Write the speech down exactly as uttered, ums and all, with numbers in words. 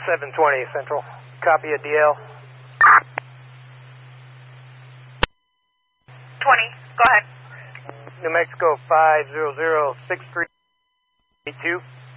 seven twenty Central. Copy a D L. twenty, go ahead. New Mexico five zero zero six three two.